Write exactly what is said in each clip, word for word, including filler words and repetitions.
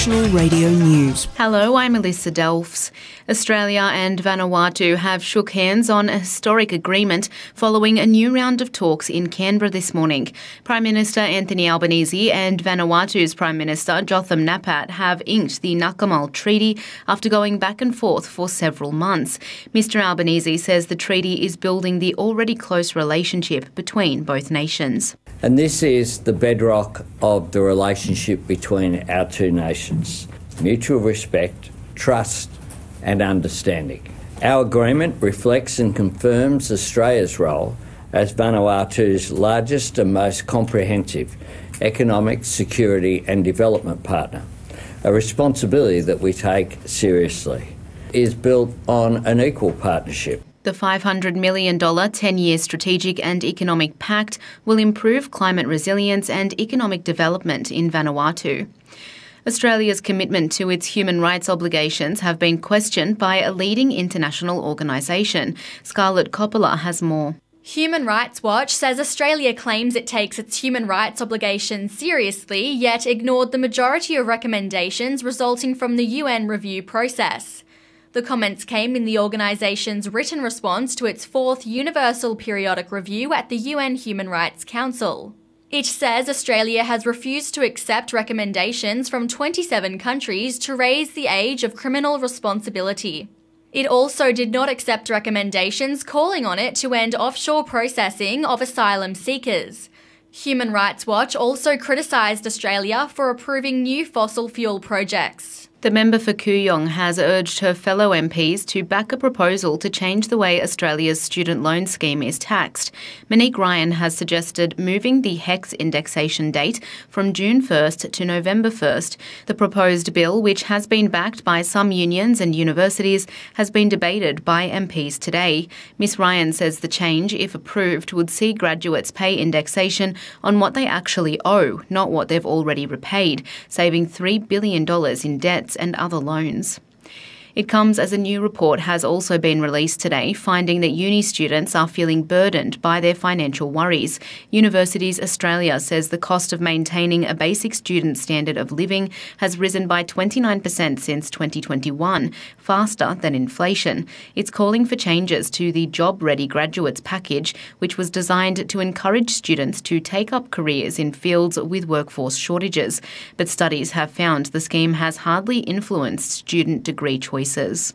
National Radio News. Hello, I'm Melissa Delfs. Australia and Vanuatu have shook hands on a historic agreement following a new round of talks in Canberra this morning. Prime Minister Anthony Albanese and Vanuatu's Prime Minister Jotham Napat have inked the Ngukurrmal Treaty after going back and forth for several months. Mister Albanese says the treaty is building the already close relationship between both nations. And this is the bedrock of the relationship between our two nations: mutual respect, trust and understanding. Our agreement reflects and confirms Australia's role as Vanuatu's largest and most comprehensive economic, security and development partner, a responsibility that we take seriously. It is built on an equal partnership. The five hundred million dollars ten-year strategic and economic pact will improve climate resilience and economic development in Vanuatu. Australia's commitment to its human rights obligations have been questioned by a leading international organisation. Scarlett Coppola has more. Human Rights Watch says Australia claims it takes its human rights obligations seriously, yet ignored the majority of recommendations resulting from the U N review process. The comments came in the organisation's written response to its fourth Universal Periodic Review at the U N Human Rights Council. It says Australia has refused to accept recommendations from twenty-seven countries to raise the age of criminal responsibility. It also did not accept recommendations calling on it to end offshore processing of asylum seekers. Human Rights Watch also criticised Australia for approving new fossil fuel projects. The member for Kooyong has urged her fellow M Ps to back a proposal to change the way Australia's student loan scheme is taxed. Monique Ryan has suggested moving the HECS indexation date from June first to November first. The proposed bill, which has been backed by some unions and universities, has been debated by M Ps today. Miss Ryan says the change, if approved, would see graduates pay indexation on what they actually owe, not what they've already repaid, saving three billion dollars in debts and other loans. It comes as a new report has also been released today, finding that uni students are feeling burdened by their financial worries. Universities Australia says the cost of maintaining a basic student standard of living has risen by twenty-nine percent since twenty twenty-one, faster than inflation. It's calling for changes to the Job Ready Graduates package, which was designed to encourage students to take up careers in fields with workforce shortages. But studies have found the scheme has hardly influenced student degree choices.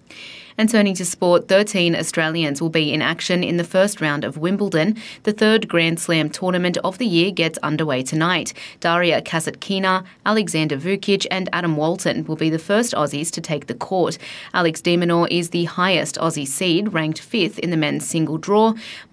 And turning to sport, thirteen Australians will be in action in the first round of Wimbledon. The third Grand Slam tournament of the year gets underway tonight. Daria Kasatkina, Alexander Vukic and Adam Walton will be the first Aussies to take the court. Alex de Minaur is the highest Aussie seed, ranked fifth in the men's single draw.